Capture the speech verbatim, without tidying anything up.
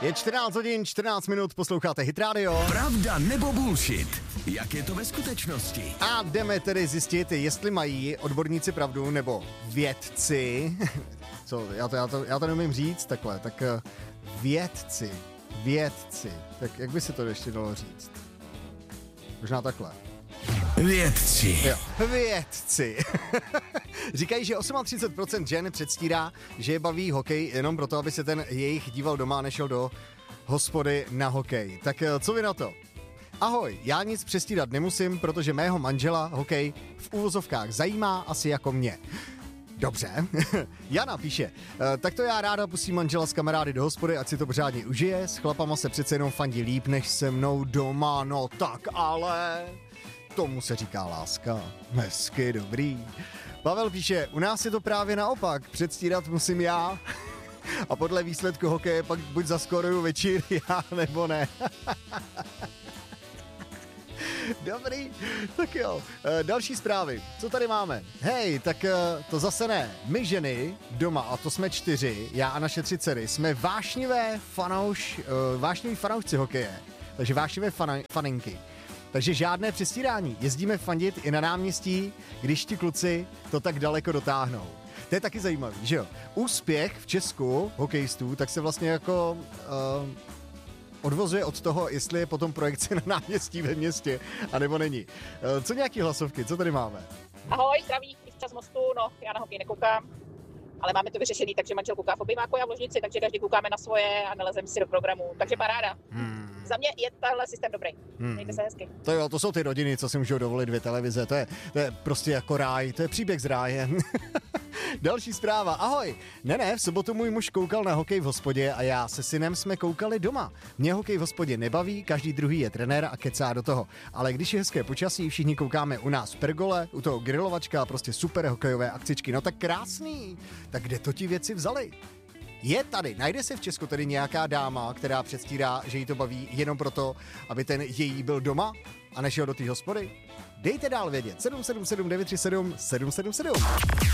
Je čtrnáct hodin, čtrnáct minut, posloucháte Hit Radio. Pravda nebo bullshit? Jak je to ve skutečnosti? A jdeme tedy zjistit, jestli mají odborníci pravdu nebo vědci. Co, já to, já to, já to neumím říct takhle, tak vědci, vědci. Tak jak by se to ještě dalo říct? Možná takhle. Vědci. Jo, vědci. Říkají, že třicet osm procent žen předstírá, že je baví hokej jenom proto, aby se ten jejich díval doma a nešel do hospody na hokej. Tak co vy na to? Ahoj, já nic přestírat nemusím, protože mého manžela hokej v uvozovkách zajímá asi jako mě. Dobře. Jana píše, tak to já ráda pustím manžela s kamarády do hospody, ať si to pořádně užije, s chlapama se přece jenom fandí líp, než se mnou doma, no tak ale... Tomu se říká láska. Hezky, dobrý. Pavel píše, u nás je to právě naopak, předstírat musím já. A podle výsledku hokeje pak buď zaskoruju večír já, nebo ne. Dobrý, tak jo. E, další zprávy. Co tady máme? Hej, tak e, to zase ne. My ženy doma, a to jsme čtyři, já a naše tři dcery, jsme vášnivé fanouš, e, vášniví fanoušci hokeje. Takže vášnivé fana, faninky. Takže žádné přestírání. Jezdíme fandit i na náměstí, když ti kluci to tak daleko dotáhnou. To je taky zajímavý, že jo? Úspěch v Česku hokejistů, tak se vlastně jako uh, odvozuje od toho, jestli je potom projekce na náměstí ve městě, anebo není. Uh, co nějaký hlasovky, co tady máme? Ahoj, zdraví, čas mostu, no já na hokej nekoukám, ale máme to vyřešený, takže manžel kouká v obyváku a v ložnici, takže každý koukáme na svoje a nelezeme si do programu, takže paráda. Hmm. Za mě je tenhle systém dobrý. Hmm. Mějte se hezky. To jo, to jsou ty rodiny, co si můžou dovolit dvě televize. To je, to je prostě jako ráj, to je příběh z ráje. Další zpráva. Ahoj. Ne, ne, v sobotu můj muž koukal na hokej v hospodě a já se synem jsme koukali doma. Mě hokej v hospodě nebaví, každý druhý je trenér a kecá do toho. Ale když je hezké počasí, všichni koukáme u nás v pergole, u toho grilovačka, prostě super hokejové akcičky. No tak krásný. Tak kde to ti věci vzali? Je tady, najde se v Česku tedy nějaká dáma, která předstírá, že jí to baví jenom proto, aby ten její byl doma a nešel do té hospody? Dejte dál vědět. sedm sedm sedm devět tři sedm sedm sedm sedm.